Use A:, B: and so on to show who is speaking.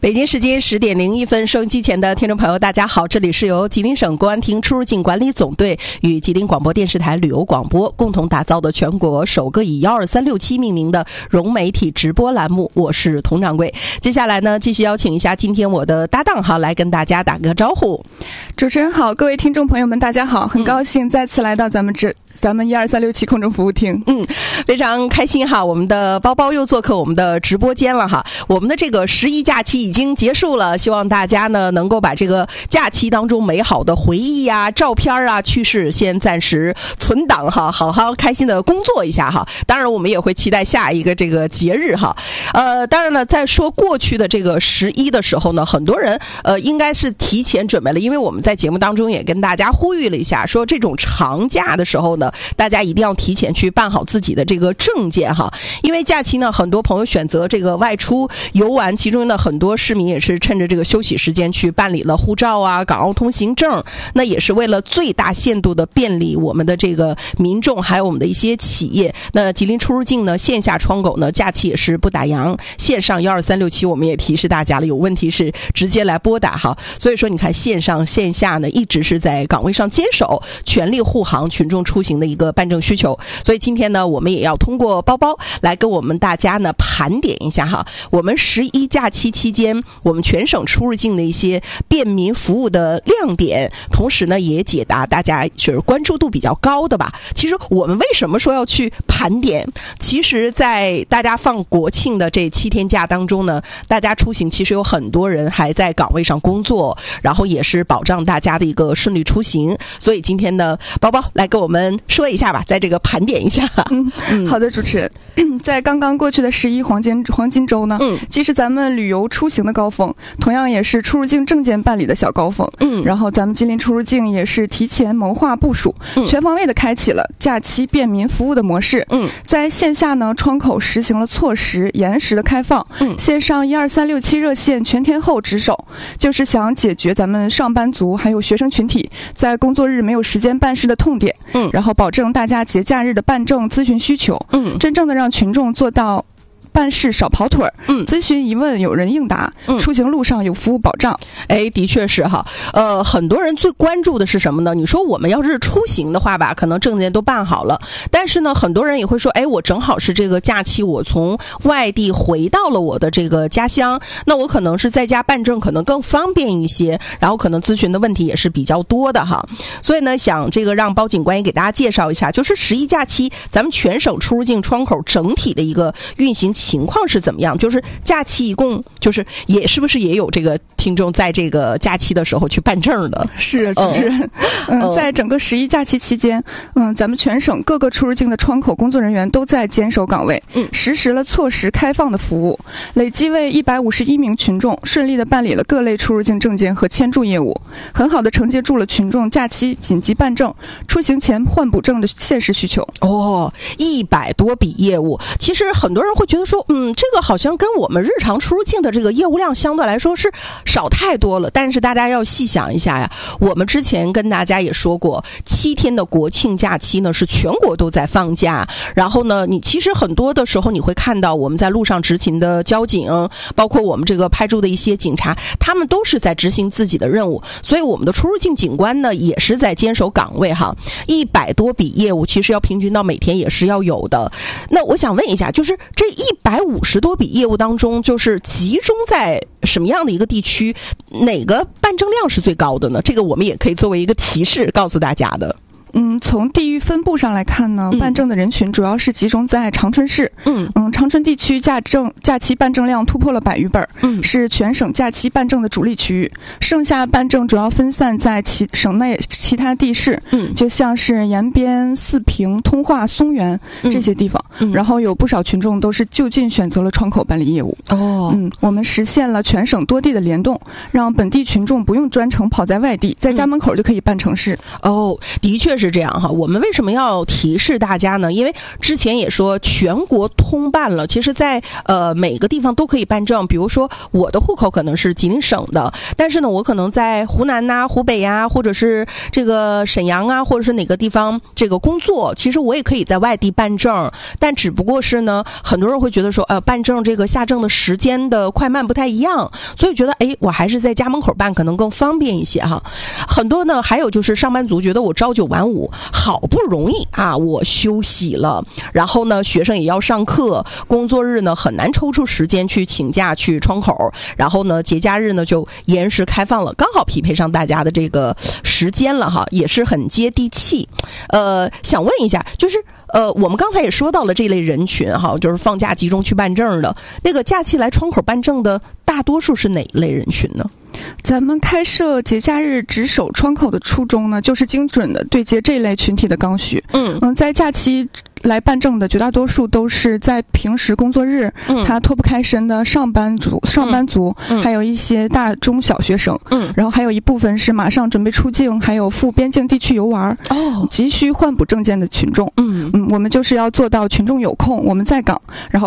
A: 北京时间10点01分，收音机前的听众朋友大家好，这里是由吉林省公安厅出入境管理总队与吉林广播电视台旅游广播共同打造的全国首个以12367命名的融媒体直播栏目，我是佟掌柜。接下来呢，继续邀请一下今天我的搭档来跟大家打个招呼。
B: 主持人好，各位听众朋友们大家好，很高兴再次来到咱们12367空中服务厅。
A: 非常开心哈，我们的包包又做客我们的直播间了哈。我们的这个11假期已经结束了，希望大家呢能够把这个假期当中美好的回忆啊、照片啊、趣事先暂时存档哈，好好开心的工作一下哈。当然我们也会期待下一个这个节日哈。当然了，在说过去的这个11的时候呢，很多人应该是提前准备了，因为我们在节目当中也跟大家呼吁了一下，说这种长假的时候呢，大家一定要提前去办好自己的这个证件哈，因为假期呢，很多朋友选择这个外出游玩，其中呢很多市民也是趁着这个休息时间去办理了护照啊、港澳通行证，那也是为了最大限度的便利我们的这个民众，还有我们的一些企业。那吉林出入境呢，线下窗口呢，假期也是不打烊，线上12367我们也提示大家了，有问题是直接来拨打哈。所以说你看线上线下呢，一直是在岗位上坚守，全力护航群众出行的一个办证需求。所以今天呢，我们也要通过包包来跟我们大家呢盘点一下哈，我们11假期期间我们全省出入境的一些便民服务的亮点，同时呢也解答大家就是关注度比较高的吧。其实我们为什么说要去盘点，其实在大家放国庆的这7天假当中呢，大家出行其实有很多人还在岗位上工作，然后也是保障大家的一个顺利出行。所以今天呢，包包来跟我们说一下吧，在这个盘点一下。
B: 好的，主持人。在刚刚过去的11黄金周呢，既是咱们旅游出行的高峰，同样也是出入境证件办理的小高峰。然后咱们吉林出入境也是提前谋划部署，全方位的开启了假期便民服务的模式。在线下呢，窗口实行了错时延时的开放，线上12367热线全天候值守，就是想解决咱们上班族还有学生群体在工作日没有时间办事的痛点，然后保证大家节假日的办证咨询需求，真正的让群众做到办事少跑腿儿，咨询疑问有人应答，出行路上有服务保障。
A: 的确是哈。很多人最关注的是什么呢？你说我们要是出行的话吧，可能证件都办好了，但是呢，很多人也会说，我正好是这个假期，我从外地回到了我的这个家乡，那我可能是在家办证可能更方便一些，然后可能咨询的问题也是比较多的哈。所以呢，想这个让包警官也给大家介绍一下，就是11假期咱们全省出入境窗口整体的一个运行情况是怎么样？就是假期一共就是是不是也有这个听众在这个假期的时候去办证的？
B: 是主持人。在整个11假期期间，咱们全省各个出入境的窗口工作人员都在坚守岗位，实施了错时开放的服务，累计为151名群众顺利的办理了各类出入境证件和签注业务，很好的承接住了群众假期紧急办证、出行前换补证的现实需求。
A: 100多笔业务，其实很多人会觉得说，这个好像跟我们日常出入境的这个业务量相对来说是少太多了。但是大家要细想一下呀，我们之前跟大家也说过，7天的国庆假期呢是全国都在放假，然后呢，你其实很多的时候你会看到我们在路上执勤的交警，包括我们这个派驻的一些警察，他们都是在执行自己的任务，所以我们的出入境警官呢也是在坚守岗位哈。100多笔业务，其实要平均到每天也是要有的。那我想问一下，就是这150多笔业务当中，就是集中在什么样的一个地区，哪个办证量是最高的呢？这个我们也可以作为一个提示告诉大家的。
B: 从地域分布上来看呢，办证的人群主要是集中在长春市。长春地区假期办证量突破了100余本，是全省假期办证的主力区域。剩下办证主要分散在省内其他地市，就像是延边、四平、通化、松原这些地方。然后有不少群众都是就近选择了窗口办理业务。我们实现了全省多地的联动，让本地群众不用专程跑在外地，在家门口就可以办成事。
A: 的确是这样。 样哈，我们为什么要提示大家呢？因为之前也说全国通办了，其实在每个地方都可以办证。比如说我的户口可能是吉林省的，但是呢我可能在湖南呐、湖北呀，或者是这个沈阳啊，或者是哪个地方这个工作，其实我也可以在外地办证。但只不过是呢，很多人会觉得说办证这个下证的时间的快慢不太一样，所以觉得我还是在家门口办可能更方便一些哈。很多呢还有就是上班族觉得我朝9晚5，好不容易啊我休息了，然后呢学生也要上课，工作日呢很难抽出时间去请假去窗口，然后呢节假日呢就延时开放了，刚好匹配上大家的这个时间了哈，也是很接地气。想问一下，就是我们刚才也说到了这类人群哈，就是放假集中去办证的，那个假期来窗口办证的大多数是哪一类人群呢？
B: 咱们开设节假日值守窗口的初衷呢，就是精准的对接这类群体的刚需。在假期来办证的绝大多数都是在平时工作日他脱不开身的上班族，还有一些大中小学生，然后还有一部分是马上准备出境，还有赴边境地区游玩急需换补证件的群众。我们就是要做到群众有空我们在岗，然后